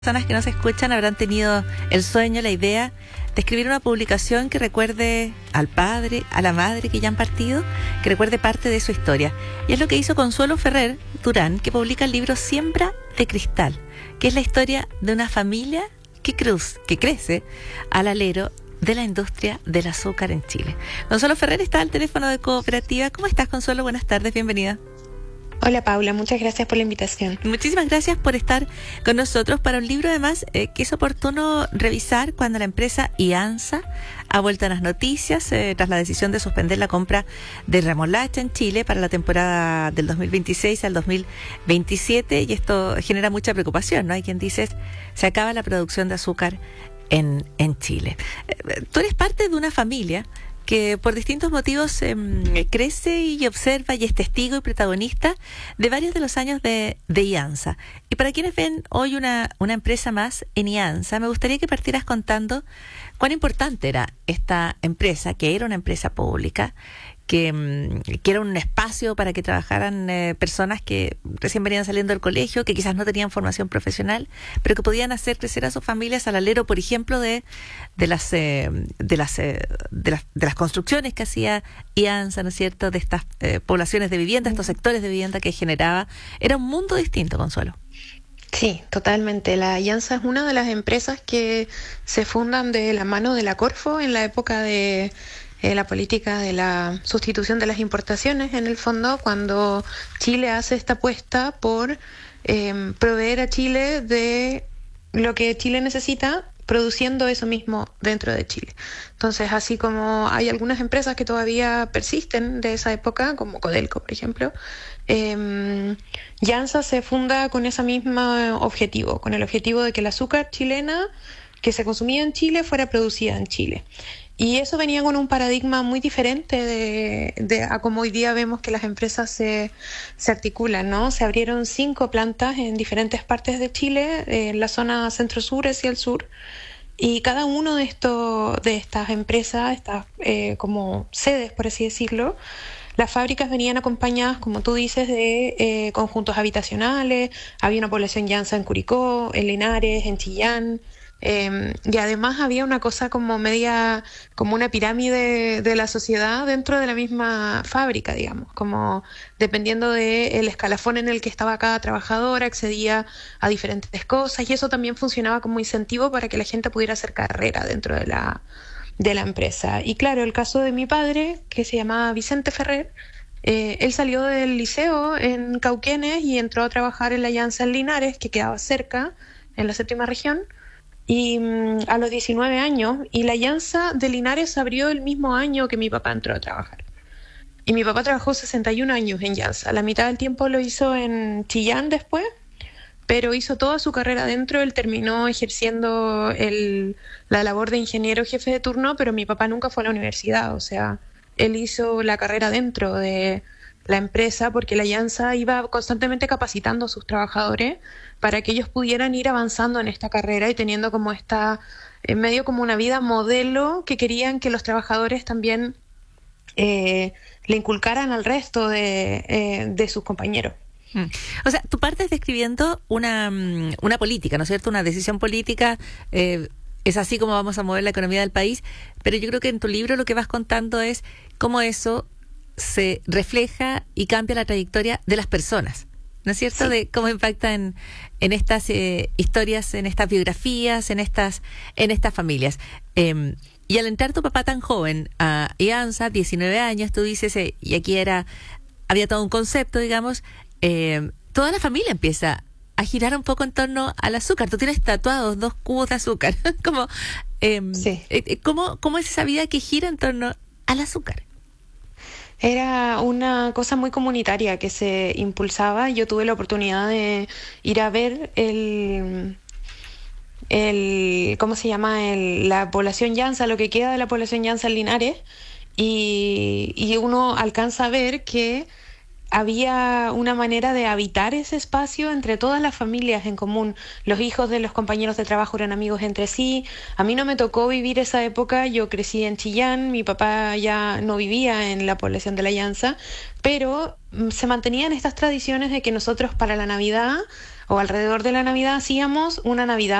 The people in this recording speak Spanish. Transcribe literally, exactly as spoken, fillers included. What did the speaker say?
Personas que nos escuchan habrán tenido el sueño, la idea de escribir una publicación que recuerde al padre, a la madre que ya han partido, que recuerde parte de su historia. Y es lo que hizo Consuelo Ferrer Durán, que publica el libro Siembra de Cristal, que es la historia de una familia que, cruz, que crece al alero de la industria del azúcar en Chile. Consuelo Ferrer está al teléfono de Cooperativa. ¿Cómo estás, Consuelo? Buenas tardes, bienvenida. Hola Paula, muchas gracias por la invitación. Muchísimas gracias por estar con nosotros para un libro además eh, que es oportuno revisar cuando la empresa IANSA ha vuelto a las noticias eh, tras la decisión de suspender la compra de remolacha en Chile para la temporada del dos mil veintiséis al dos mil veintisiete, y esto genera mucha preocupación, ¿no? Hay quien dice, se acaba la producción de azúcar en, en Chile. Eh, tú eres parte de una familia que por distintos motivos eh, crece y observa y es testigo y protagonista de varios de los años de, de IANSA. Y para quienes ven hoy una, una empresa más en IANSA, me gustaría que partieras contando cuán importante era esta empresa, que era una empresa pública, que, que era un espacio para que trabajaran eh, personas que recién venían saliendo del colegio, que quizás no tenían formación profesional, pero que podían hacer crecer a sus familias al alero, por ejemplo, de, de, las, eh, de, las, eh, de, las, de las construcciones que hacía IANSA, ¿no es cierto?, de estas eh, poblaciones de vivienda, estos sectores de vivienda que generaba. Era un mundo distinto, Consuelo. Sí, totalmente. La IANSA es una de las empresas que se fundan de la mano de la Corfo en la época de Eh, la política de la sustitución de las importaciones, en el fondo, cuando Chile hace esta apuesta por eh, proveer a Chile de lo que Chile necesita, produciendo eso mismo dentro de Chile. Entonces, así como hay algunas empresas que todavía persisten de esa época, como Codelco, por ejemplo, eh, IANSA se funda con ese mismo objetivo, con el objetivo de que el azúcar chilena que se consumía en Chile fuera producida en Chile. Y eso venía con un paradigma muy diferente de, de a como hoy día vemos que las empresas se, se articulan, ¿no? Se abrieron cinco plantas en diferentes partes de Chile, en la zona centro-sur hacia el sur, y cada uno de estos de estas empresas, estas eh, como sedes, por así decirlo, las fábricas venían acompañadas, como tú dices, de eh, conjuntos habitacionales. Había una población IANSA en Curicó, en Linares, en Chillán. Eh, y además había una cosa como media, como una pirámide de la sociedad dentro de la misma fábrica, digamos, como dependiendo del escalafón en el que estaba cada trabajador, accedía a diferentes cosas, y eso también funcionaba como incentivo para que la gente pudiera hacer carrera dentro de la, de la empresa. Y claro, el caso de mi padre, que se llamaba Vicente Ferrer, eh, él salió del liceo en Cauquenes y entró a trabajar en la IANSA en Linares, que quedaba cerca, en la séptima región, y um, a los diecinueve años, y la IANSA de Linares abrió el mismo año que mi papá entró a trabajar. Y mi papá trabajó sesenta y un años en IANSA, la mitad del tiempo lo hizo en Chillán después, pero hizo toda su carrera dentro. Él terminó ejerciendo el, la labor de ingeniero jefe de turno, pero mi papá nunca fue a la universidad, o sea, él hizo la carrera dentro de la empresa, porque la IANSA iba constantemente capacitando a sus trabajadores para que ellos pudieran ir avanzando en esta carrera y teniendo como esta, en medio como una vida modelo que querían que los trabajadores también eh, le inculcaran al resto de, eh, de sus compañeros. Mm. O sea, tú partes describiendo una, una política, ¿no es cierto? Una decisión política. Eh, es así como vamos a mover la economía del país, pero yo creo que en tu libro lo que vas contando es cómo eso se refleja y cambia la trayectoria de las personas, ¿no es cierto? Sí. De cómo impacta en, en estas eh, historias, en estas biografías, en estas, en estas familias. Eh, y al entrar tu papá tan joven a IANSA, diecinueve años, tú dices, eh, y aquí era, había todo un concepto, digamos, eh, toda la familia empieza a girar un poco en torno al azúcar. Tú tienes tatuados dos cubos de azúcar. como, eh, sí. eh, ¿cómo, ¿Cómo es esa vida que gira en torno al azúcar? Era una cosa muy comunitaria que se impulsaba. Yo tuve la oportunidad de ir a ver el, el ¿cómo se llama? El, la población IANSA, lo que queda de la población IANSA en Linares, y, y uno alcanza a ver que había una manera de habitar ese espacio entre todas las familias en común. Los hijos de los compañeros de trabajo eran amigos entre sí. A mí no me tocó vivir esa época. Yo crecí en Chillán, mi papá ya no vivía en la población de la IANSA, pero se mantenían estas tradiciones de que nosotros para la Navidad o alrededor de la Navidad hacíamos una Navidad